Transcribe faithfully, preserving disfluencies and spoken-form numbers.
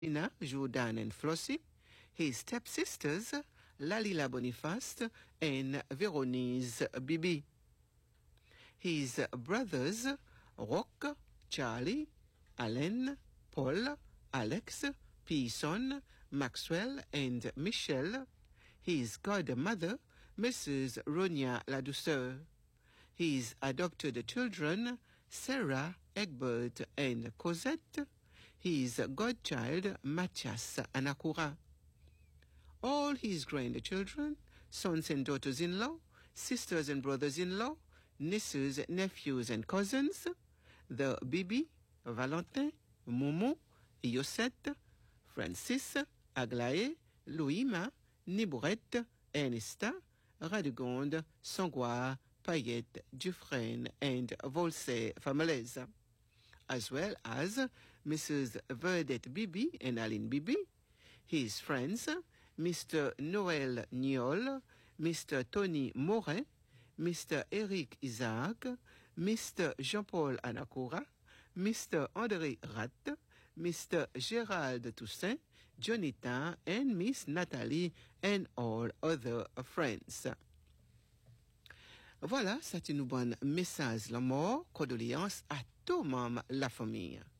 Ina, Jordan and Flossie, his stepsisters, Lalila Boniface and Veronese Bibi. His brothers, Roque, Charlie, Alain, Paul, Alex, Pearson, Maxwell and Michelle. His godmother, Missus Ronia Ladouceur. His adopted children, Sarah, Egbert and Cosette. His godchild, Mathias Anakura. All his grandchildren, sons and daughters-in-law, sisters and brothers-in-law, nieces, nephews and cousins, the Bibi, Valentin, Momo, Yosette, Francis, Aglaé, Louima, Nibourette, Ernesta, Radegonde, Sangoire, Payette, Dufresne and Volsay families, as well as Missus Verdette Bibi and Aline Bibi, his friends, Mister Noël Niol, Mister Tony Moret, Mister Eric Isaac, Mister Jean-Paul Anakura, Mister André Rat, Mister Gérald Toussaint, Jonathan, and Miss Nathalie, and all other friends. Voilà, c'est une bonne message la mort, condoléances à tout membre la famille.